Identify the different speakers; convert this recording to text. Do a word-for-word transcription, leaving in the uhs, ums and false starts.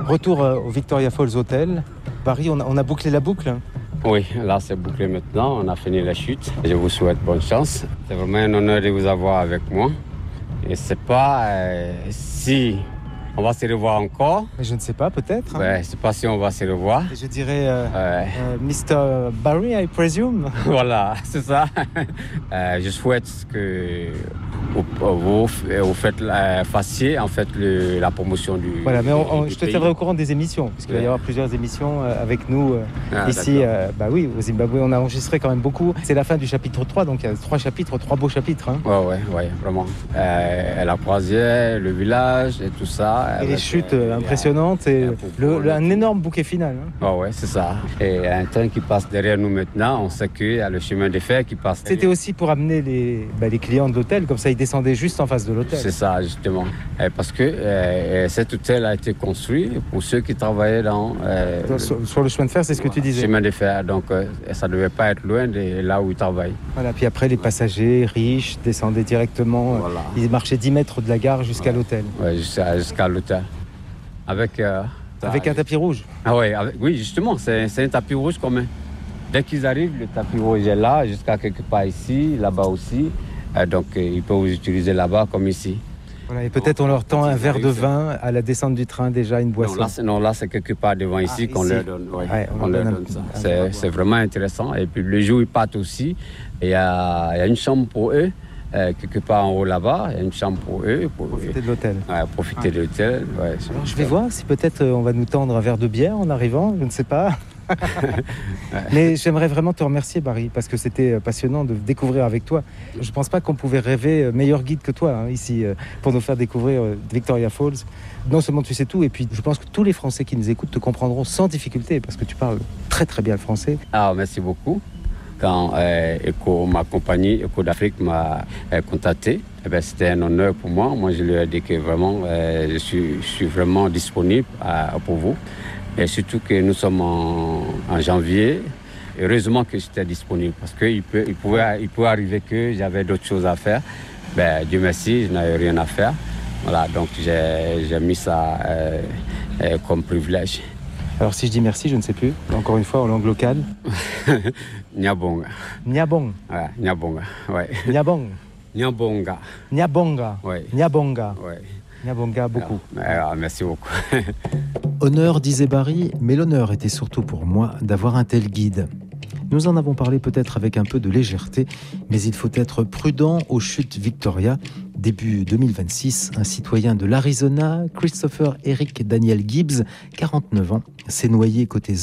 Speaker 1: Retour euh, au Victoria Falls Hotel. Barry, on a, on a bouclé la boucle.
Speaker 2: Oui, là c'est bouclé maintenant, on a fini la chute. Je vous souhaite bonne chance. C'est vraiment un honneur de vous avoir avec moi. Et c'est pas euh, si on va se revoir encore.
Speaker 1: Mais je ne sais pas, peut-être. Hein.
Speaker 2: Ouais, je ne sais pas si on va se revoir.
Speaker 1: Et je dirais euh,
Speaker 2: ouais.
Speaker 1: euh, mister Barry, I presume.
Speaker 2: Voilà, c'est ça. euh, je souhaite que vous, vous, vous faites, euh, fassiez en fait le, la promotion du
Speaker 1: Voilà, mais on, on,
Speaker 2: du
Speaker 1: je te
Speaker 2: pays.
Speaker 1: tiendrai au courant des émissions, parce qu'il ouais. va y avoir plusieurs émissions euh, avec nous euh, ah, ici. Euh, bah oui, au Zimbabwe, on a enregistré quand même beaucoup. C'est la fin du chapitre trois, donc il y a trois chapitres, trois beaux chapitres. Hein.
Speaker 2: Ouais, ouais, ouais, vraiment. Euh, la croisière, le village et tout ça.
Speaker 1: Et les chutes euh, impressionnantes et un, le, le, un énorme bouquet final. Hein.
Speaker 2: Ouais, ouais, c'est ça. Et un train qui passe derrière nous maintenant, on sait qu'il y a le chemin de fer qui passe.
Speaker 1: C'était aussi pour amener les, bah, les clients de l'hôtel, comme ça ils descendaient juste en face de l'hôtel.
Speaker 2: C'est ça, justement. Et parce que euh, cet hôtel a été construit pour ceux qui travaillaient dans... Euh,
Speaker 1: sur, sur le chemin de fer, c'est ce que tu disais.
Speaker 2: Le chemin de fer, donc euh, ça ne devait pas être loin de là où ils travaillent.
Speaker 1: Voilà, puis après les passagers riches descendaient directement, voilà. Ils marchaient dix mètres de la gare jusqu'à ouais. l'hôtel.
Speaker 2: Oui, jusqu'à, jusqu'à l'hôtel. Avec... Euh,
Speaker 1: avec
Speaker 2: ça,
Speaker 1: un tapis rouge.
Speaker 2: Ah ouais, avec, oui, justement, c'est, c'est un tapis rouge quand même. Dès qu'ils arrivent, le tapis rouge est là, jusqu'à quelque part ici, là-bas aussi. Euh, donc, euh, ils peuvent utiliser là-bas comme ici.
Speaker 1: Voilà, et peut-être on leur tend un verre de vin à la descente du train, déjà une boisson.
Speaker 2: Non, là, c'est, non, là, c'est quelque part devant ici ah, qu'on ici. leur donne. Ouais, ouais, on, on leur donne, donne ça. C'est, c'est vraiment intéressant. Et puis, le jour où ils partent aussi, il y a, il y a une chambre pour eux. Euh, quelque part en haut là-bas, il y a une chambre pour eux. Pour
Speaker 1: profiter de l'hôtel.
Speaker 2: Ouais, profiter ah. de l'hôtel. Ouais,
Speaker 1: alors, je vais voir si peut-être euh, on va nous tendre un verre de bière en arrivant, je ne sais pas. Mais j'aimerais vraiment te remercier, Barry, parce que c'était passionnant de découvrir avec toi. Je ne pense pas qu'on pouvait rêver meilleur guide que toi hein, ici pour nous faire découvrir Victoria Falls. Non seulement tu sais tout, et puis je pense que tous les Français qui nous écoutent te comprendront sans difficulté parce que tu parles très très bien le français.
Speaker 2: Ah, merci beaucoup. Quand euh, Eco, ma compagnie Eco d'Afrique m'a euh, contacté, eh bien, c'était un honneur pour moi. Moi, je lui ai dit que vraiment, euh, je, suis, je suis vraiment disponible à, pour vous. Et surtout que nous sommes en, en janvier. Heureusement que j'étais disponible parce qu'il peut, il pouvait, il pouvait arriver que j'avais d'autres choses à faire. Ben, Dieu merci, je n'avais rien à faire. Voilà, donc j'ai, j'ai mis ça euh, euh, comme privilège.
Speaker 1: Alors si je dis merci, je ne sais plus. Encore une fois, en langue locale.
Speaker 2: Nyabonga.
Speaker 1: Nyabong.
Speaker 2: Ouais, Nyabonga. Ouais.
Speaker 1: Nyabong.
Speaker 2: Nyabonga.
Speaker 1: Nyabonga.
Speaker 2: Ouais.
Speaker 1: Nyabonga.
Speaker 2: Ouais.
Speaker 1: Nyabonga, beaucoup.
Speaker 2: Alors, merci beaucoup.
Speaker 1: Honneur, disait Barry, mais l'honneur était surtout pour moi d'avoir un tel guide. Nous en avons parlé peut-être avec un peu de légèreté, mais il faut être prudent aux chutes Victoria. Début deux mille vingt-six, un citoyen de l'Arizona, Christopher Eric Daniel Gibbs, quarante-neuf ans, s'est noyé côté